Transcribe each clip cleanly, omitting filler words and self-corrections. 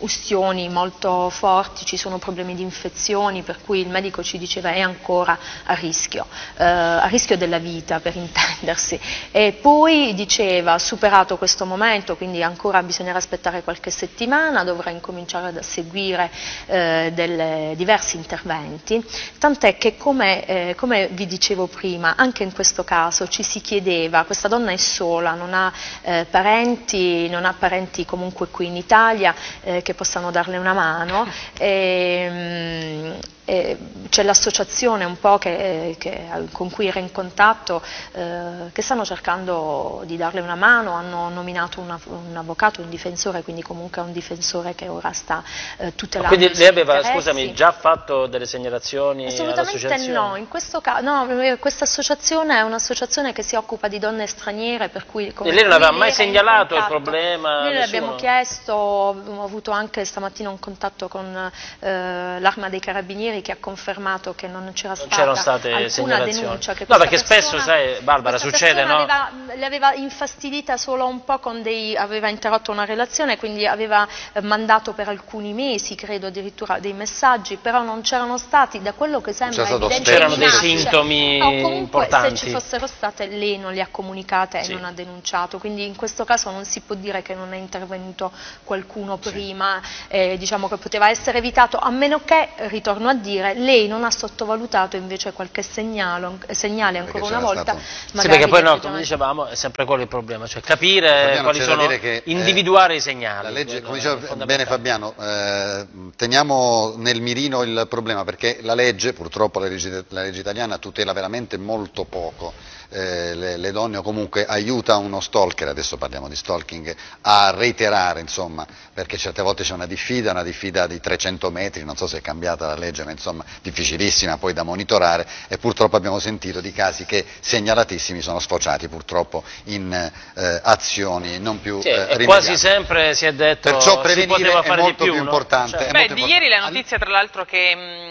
ustioni molto forti, ci sono problemi di infezioni, per cui il medico ci diceva è ancora a rischio della vita, per intendersi. E poi diceva, superato questo momento, quindi ancora bisognerà aspettare qualche settimana, dovrà incominciare a seguire diversi interventi, tant'è che come vi dicevo prima, anche in questo caso ci si chiedeva, questa donna è sola, non ha parenti comunque qui in Italia che possano darle una mano, c'è l'associazione un po' con cui era in contatto, che stanno cercando di darle una mano, hanno nominato un avvocato, un difensore, quindi comunque un difensore che ora sta tutelando. Quindi lei aveva, scusami, già fatto delle segnalazioni all'associazione? No, in questo caso no, questa associazione è un'associazione che si occupa di donne straniere, per cui e lei non aveva mai segnalato il problema? Noi l'abbiamo chiesto, ho avuto anche stamattina un contatto con l'Arma dei Carabinieri che ha confermato che non c'era stata alcuna denuncia. Che no, perché spesso, sai, Barbara, succede, no? Le aveva infastidita solo un po' aveva interrotto una relazione, quindi aveva mandato per alcuni mesi, credo addirittura, dei messaggi, però non c'erano stati, da quello che sembra evidente, c'erano dei sintomi importanti. Se ci fossero state, lei non le ha comunicate e non ha denunciato, quindi in questo caso non si può dire che non è intervenuto qualcuno prima, diciamo che poteva essere evitato, a meno che, ritorno a dire, lei non ha sottovalutato invece qualche segnale ancora una volta. Sì, perché poi no, come dicevamo, è sempre quello il problema, cioè capire quali sono, individuare i segnali. La legge, come diceva bene Fabiano, teniamo nel mirino il problema, perché la legge, purtroppo la legge italiana tutela veramente molto poco le donne, o comunque aiuta uno stalker, adesso parliamo di stalking, a reiterare, insomma, perché certe volte c'è una diffida di 300 metri, non so se è cambiata la legge, ma insomma difficilissima poi da monitorare, e purtroppo abbiamo sentito di casi che segnalatissimi sono sfociati purtroppo in azioni non più rimediabili. Quasi sempre si è detto perciò si poteva fare molto di più, più importante. Beh, di ieri la notizia tra l'altro che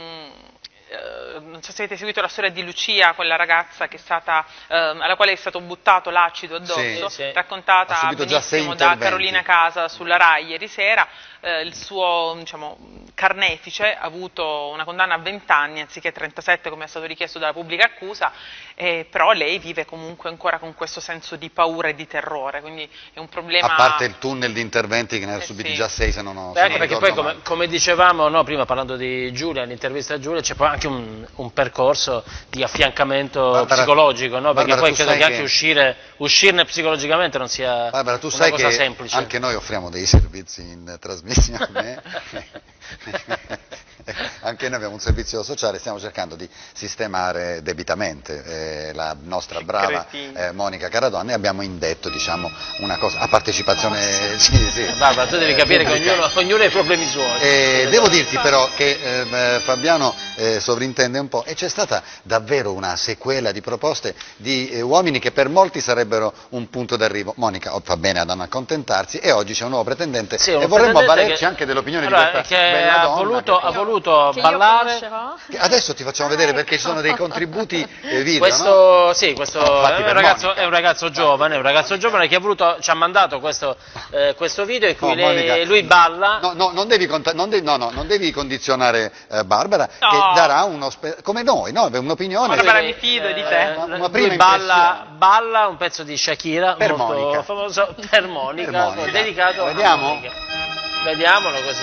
non so se avete seguito la storia di Lucia, quella ragazza che è stata, alla quale è stato buttato l'acido addosso, raccontata benissimo da Carolina Casa sulla Rai ieri sera. Il suo, diciamo, carnefice ha avuto una condanna a 20 anni anziché 37 come è stato richiesto dalla pubblica accusa, però lei vive comunque ancora con questo senso di paura e di terrore, quindi è un problema. A parte il tunnel di interventi che ne ha subiti già 6, se non ho perché poi come dicevamo, no, prima parlando di Giulia, l'intervista a Giulia, c'è poi anche un percorso di affiancamento psicologico, no? Perché poi credo che anche uscirne psicologicamente non sia una cosa semplice. Anche noi offriamo dei servizi in trasmissione. Anche noi abbiamo un servizio sociale, stiamo cercando di sistemare debitamente la nostra brava Monica Caradonna, e abbiamo indetto, diciamo, una cosa a partecipazione. Barbara, tu devi capire che ognuno ha i problemi suoi. Devo dirti però che Fabiano sovrintende un po', e c'è stata davvero una sequela di proposte di uomini che per molti sarebbero un punto d'arrivo. Monica fa bene ad non accontentarsi, e oggi c'è un nuovo pretendente, e vorremmo avvalerci anche dell'opinione di questa bella donna. Ha voluto ballare. Adesso ti facciamo vedere, perché ci sono dei contributi video. Questo è un ragazzo giovane, che ci ha mandato questo video in cui lui balla. Non devi condizionare Barbara, che darà come noi, un'opinione. Barbara, mi fido di te. Lui balla un pezzo di Shakira, per molto Monica. famoso, per Monica, dedicato a Monica. Vediamolo così.